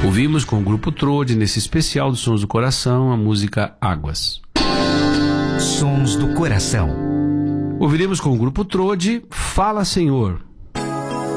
Ouvimos com o Grupo Trode, nesse especial dos Sons do Coração, a música Águas. Sons do Coração. Ouviremos com o Grupo Trode, Fala Senhor.